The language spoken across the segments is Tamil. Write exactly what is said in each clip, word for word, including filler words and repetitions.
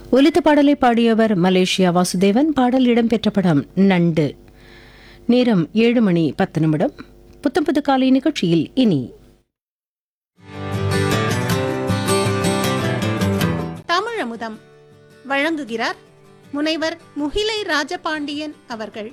ஒலித்த பாடலை பாடியவர் மலேசியா வாசுதேவன். பாடல் இடம்பெற்ற படம் நண்டு. நேரம் ஏழு மணி பத்து நிமிடம். புத்தம்புது காலை நிகழ்ச்சியில் இனி தமிழமுதம் வழங்குகிறார் முனைவர் முகிலை ராஜபாண்டியன் அவர்கள்.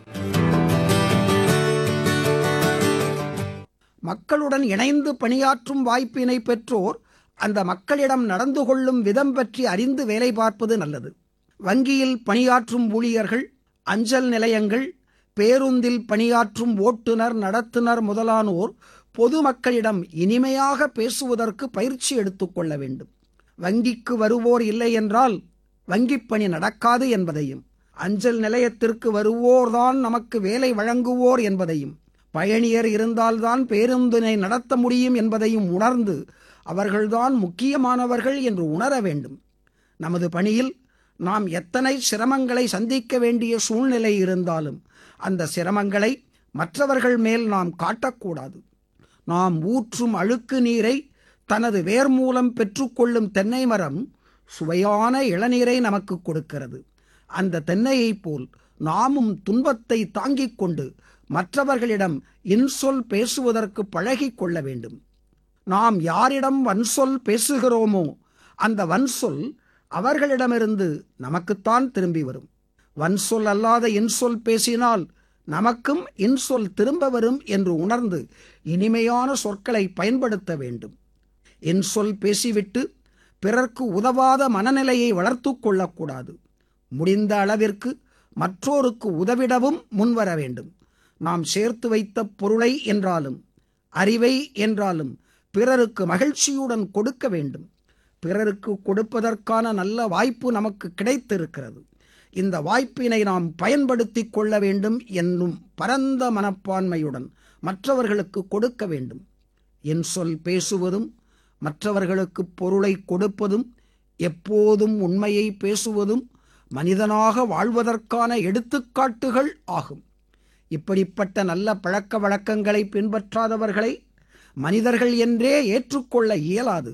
மக்களுடன் இணைந்து பணியாற்றும் வாய்ப்பினை பெற்றோர் அந்த மக்களிடம் நடந்து கொள்ளும் விதம் பற்றி அறிந்து வேலை பார்ப்பது நல்லது. வங்கியில் பணியாற்றும் ஊழியர்கள், அஞ்சல் நிலையங்கள், பேருந்தில் பணியாற்றும் ஓட்டுநர், நடத்துனர் முதலானோர் பொதுமக்களிடம் இனிமையாக பேசுவதற்கு பயிற்சி எடுத்துக்கொள்ள வேண்டும். வங்கிக்கு வருவோர் இல்லை என்றால் வங்கிப் பணி நடக்காது என்பதையும், அஞ்சல் நிலையத்திற்கு வருவோர்தான் நமக்கு வேலை வழங்குவோர் என்பதையும், பயணியர் இருந்தால்தான் பேருந்தினை நடத்த முடியும் என்பதையும் உணர்ந்து அவர்கள்தான் முக்கியமானவர்கள் என்று உணர வேண்டும். நமது பணியில் நாம் எத்தனை சிரமங்களை சந்திக்க வேண்டிய சூழ்நிலை இருந்தாலும் அந்த சிரமங்களை மற்றவர்கள் மேல் நாம் காட்டக்கூடாது. நாம் ஊற்றும் அழுக்கு நீரை தனது வேர் மூலம் பெற்றுக்கொள்ளும் தென்னை மரம் சுவையான இளநீரை நமக்கு கொடுக்கிறது. அந்த தென்னையைப் போல் நாமும் துன்பத்தை தாங்கிக் கொண்டு மற்றவர்களிடம் இன்சொல் பேசுவதற்கு பழகிக் கொள்ள வேண்டும். நாம் யாரிடம் வன்சொல் பேசுகிறோமோ அந்த வன்சொல் அவர்களிடமிருந்து நமக்குத்தான் திரும்பி வரும். வன்சொல் அல்லாத இன்சொல் பேசினால் நமக்கும் இன்சொல் திரும்ப வரும் என்று உணர்ந்து இனிமையான சொற்களை பயன்படுத்த வேண்டும். இன்சொல் பேசிவிட்டு பிறர்க்கு உதவாத மனநிலையை வளர்த்து கொள்ளக்கூடாது. முடிந்த அளவிற்கு மற்றோருக்கு உதவிடவும் முன்வர வேண்டும். நாம் சேர்த்து வைத்த பொருளை என்றாலும் அறிவை என்றாலும் பிறருக்கு மகிழ்ச்சியுடன் கொடுக்க வேண்டும். பிறருக்கு கொடுப்பதற்கான நல்ல வாய்ப்பு நமக்கு கிடைத்திருக்கிறது. இந்த வாய்ப்பினை நாம் பயன்படுத்தி கொள்ள வேண்டும் என்னும் பரந்த மனப்பான்மையுடன் மற்றவர்களுக்கு கொடுக்க வேண்டும். என் சொல் பேசுவதும் மற்றவர்களுக்கு பொருளை கொடுப்பதும் எப்போதும் உண்மையை பேசுவதும் மனிதனாக வாழ்வதற்கான எடுத்துக்காட்டுகள் ஆகும். இப்படிப்பட்ட நல்ல பழக்க வழக்கங்களை பின்பற்றாதவர்களை மனிதர்கள் என்றே ஏற்றுக்கொள்ள இயலாது.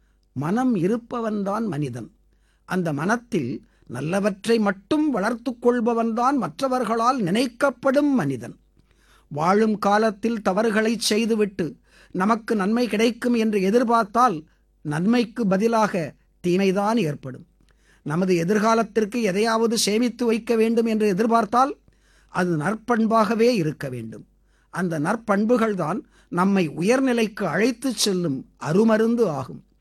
மனம் இருப்பவன்தான் மனிதன். அந்த மனத்தில் நல்லவற்றை மட்டும் வளர்த்து கொள்பவன்தான் மற்றவர்களால் நினைக்கப்படும் மனிதன். வாழும் காலத்தில் தவறுகளை செய்துவிட்டு நமக்கு நன்மை கிடைக்கும் என்று எதிர்பார்த்தால் நன்மைக்கு பதிலாக தீமைதான் ஏற்படும். நமது எதிர்காலத்திற்கு எதையாவது சேமித்து வைக்க வேண்டும் என்று எதிர்பார்த்தால் அது நற்பண்பாகவே இருக்க வேண்டும். அந்த நற்பண்புகள்தான் நம்மை உயர்நிலைக்கு அழைத்து செல்லும் அருமருந்து ஆகும்.